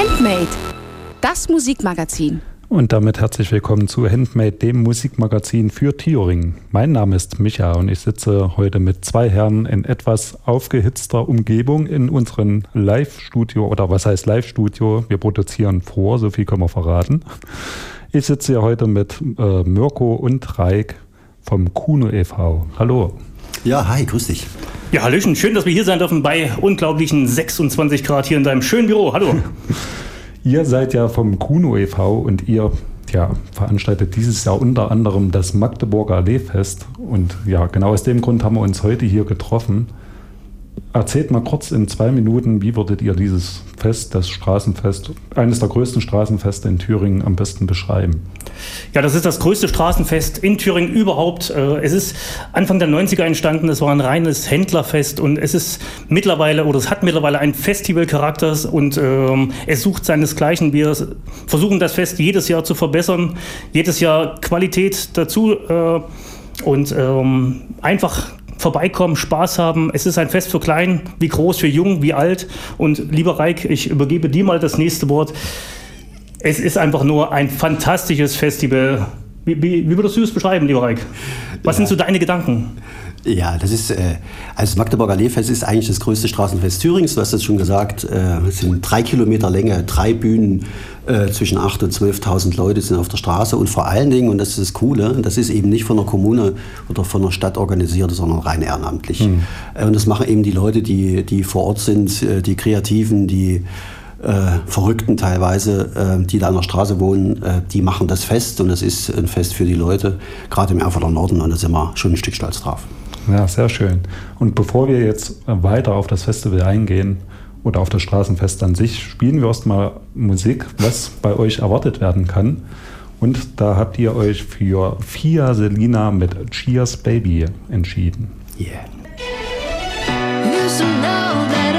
Handmade, das Musikmagazin. Und damit herzlich willkommen zu Handmade, dem Musikmagazin für Thüringen. Mein Name ist Micha und ich sitze heute mit zwei Herren in etwas aufgehitzter Umgebung in unserem Live-Studio. Oder was heißt Live-Studio? Wir produzieren vor, so viel können wir verraten. Ich sitze hier heute mit Mirko und Raik vom Kuno e.V. Hallo. Ja, hi, grüß dich. Ja, hallöchen, schön, dass wir hier sein dürfen bei unglaublichen 26 Grad hier in deinem schönen Büro. Hallo. Ihr seid ja vom Kuno e.V. und ihr veranstaltet dieses Jahr unter anderem das Magdeburger Alleefest. Und ja, genau aus dem Grund haben wir uns heute hier getroffen. Erzählt mal kurz in 2 Minuten, wie würdet ihr dieses Fest, das Straßenfest, eines der größten Straßenfeste in Thüringen am besten beschreiben? Ja, das ist das größte Straßenfest in Thüringen überhaupt. Es ist Anfang der 90er entstanden, es war ein reines Händlerfest und es ist mittlerweile, oder es hat mittlerweile einen Festivalcharakter und es sucht seinesgleichen. Wir versuchen das Fest jedes Jahr zu verbessern, jedes Jahr Qualität dazu und einfach vorbeikommen, Spaß haben. Es ist ein Fest für klein, wie groß, für jung, wie alt. Und lieber Raik, ich übergebe dir mal das nächste Wort. Es ist einfach nur ein fantastisches Festival. Wie würdest du es beschreiben, lieber Raik? Was sind so deine Gedanken? Ja, das ist, also das Magdeburger Alleefest ist eigentlich das größte Straßenfest Thürings. Du hast es schon gesagt, es sind 3 Kilometer Länge, 3 Bühnen, zwischen 8.000 und 12.000 Leute sind auf der Straße. Und vor allen Dingen, und das ist das Coole, das ist eben nicht von der Kommune oder von der Stadt organisiert, sondern rein ehrenamtlich. Und das machen eben die Leute, die vor Ort sind, die Kreativen, die Verrückten teilweise, die da an der Straße wohnen, die machen das Fest. Und das ist ein Fest für die Leute, gerade im Erfurter Norden. Und da sind wir schon ein Stück stolz drauf. Ja, sehr schön. Und bevor wir jetzt weiter auf das Festival eingehen oder auf das Straßenfest an sich, spielen wir erstmal Musik, was bei euch erwartet werden kann. Und da habt ihr euch für Fia Selina mit Cheers Baby entschieden. Yeah. You should know that